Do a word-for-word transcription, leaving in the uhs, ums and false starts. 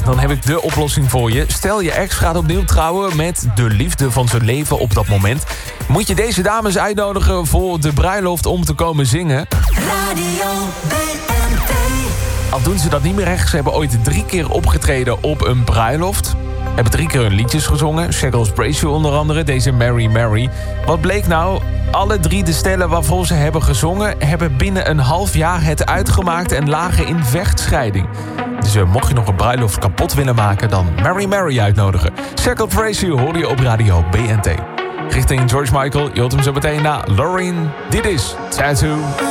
dan heb ik de oplossing voor je. Stel je ex gaat opnieuw trouwen met de liefde van zijn leven op dat moment. Moet je deze dames uitnodigen voor de bruiloft om te komen zingen? Radio B N T. Al doen ze dat niet meer echt. Ze hebben ooit drie keer opgetreden op een bruiloft. Hebben drie keer hun liedjes gezongen. Shackles Brace onder andere, deze Mary Mary. Wat bleek nou? Alle drie de stellen waarvoor ze hebben gezongen... hebben binnen een half jaar het uitgemaakt en lagen in vechtscheiding. Dus uh, mocht je nog een bruiloft kapot willen maken... dan Mary Mary uitnodigen. Shackles Brace hoor je op Radio B N T. Richting George Michael, je hoort hem zo meteen na Loreen. Dit is Tattoo.